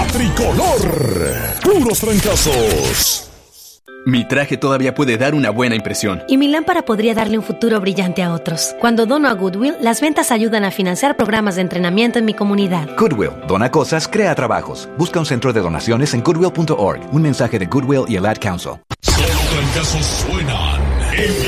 tricolor. Puros trancazos. Mi traje todavía puede dar una buena impresión. Y mi lámpara podría darle un futuro brillante a otros. Cuando dono a Goodwill, las ventas ayudan a financiar programas de entrenamiento en mi comunidad. Goodwill, dona cosas, crea trabajos. Busca un centro de donaciones en goodwill.org. Un mensaje de Goodwill y el Ad Council. Solo trancazos suenan en